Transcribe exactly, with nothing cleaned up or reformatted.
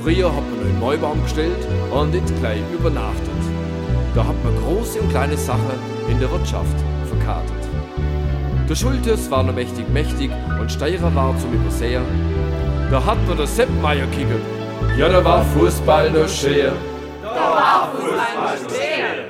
Früher hat man einen Neubaum gestellt und nicht gleich übernachtet. Da hat man große und kleine Sachen in der Wirtschaft verkartet. Der Schultes war noch mächtig mächtig und Steirer war zum Übersehen. Da hat man der Sepp Meier kickert. Ja, da war Fußball noch schwer. Da war Fußball noch schwer.